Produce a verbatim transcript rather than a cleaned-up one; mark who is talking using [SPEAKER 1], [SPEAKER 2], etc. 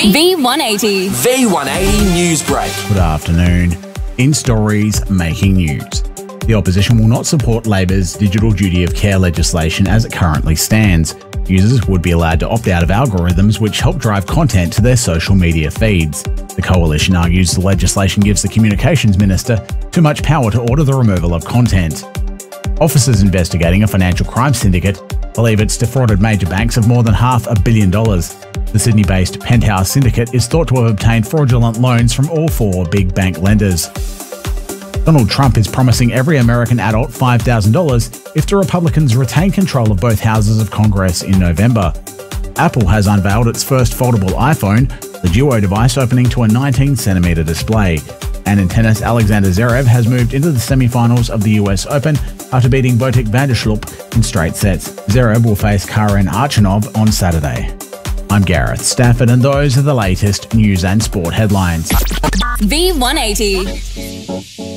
[SPEAKER 1] V one eighty.
[SPEAKER 2] V one eighty News Break.
[SPEAKER 3] Good afternoon. In stories making news. The opposition will not support Labor's digital duty of care legislation as it currently stands. Users would be allowed to opt out of algorithms which help drive content to their social media feeds. The coalition argues the legislation gives the Communications Minister too much power to order the removal of content. Officers investigating a financial crime syndicate believe it's defrauded major banks of more than half a billion dollars. The Sydney-based Penthouse Syndicate is thought to have obtained fraudulent loans from all four big bank lenders. Donald Trump is promising every American adult five thousand dollars if the Republicans retain control of both houses of Congress in November. Apple has unveiled its first foldable iPhone, the Duo device opening to a nineteen centimeter display. And in tennis, Alexander Zverev has moved into the semi-finals of the U S Open after beating Botic van der Sloot in straight sets. Zverev will face Karen Archanov on Saturday. I'm Gareth Stafford, and those are the latest news and sport headlines.
[SPEAKER 1] V one eighty.